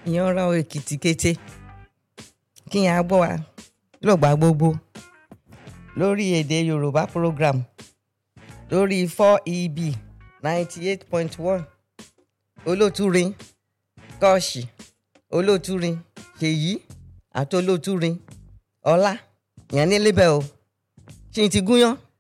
ìyanra Èkìtì kété kí n á gbọ́ wa lọ́gbà gbogbo lórí èdè Yorùbá program lórí 4EB 98.1 olótúrin kọ́ọ̀ṣì olótúrin ṣèyí àti olótúrin ọlá ìyẹn ní lébẹ̀ o ṣì ń ti gúnyán